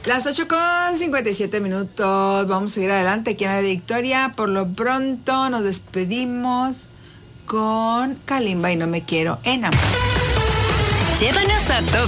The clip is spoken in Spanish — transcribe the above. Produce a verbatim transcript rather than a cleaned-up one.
Las ocho con cincuenta y siete minutos. Vamos a seguir adelante aquí en la Victoria. Por lo pronto nos despedimos con Kalimba y No Me Quiero Enamorar. Llévanos a todo